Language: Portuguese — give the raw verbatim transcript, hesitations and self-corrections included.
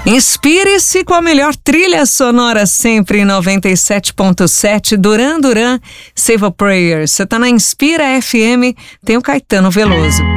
Inspire-se com a melhor trilha sonora sempre em noventa e sete ponto sete, Duran Duran, Save a Prayer. Você tá na Inspira F M, tem o Caetano Veloso.